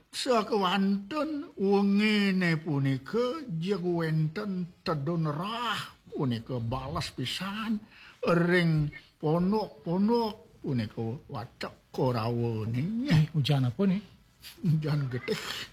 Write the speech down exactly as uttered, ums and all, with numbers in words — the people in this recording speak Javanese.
sakewanten wengine punika jeung wenten tedon rah punika balas pisan ring ponok-ponok punika watek korawone. Eh, hujan apa nih? Hujan gede.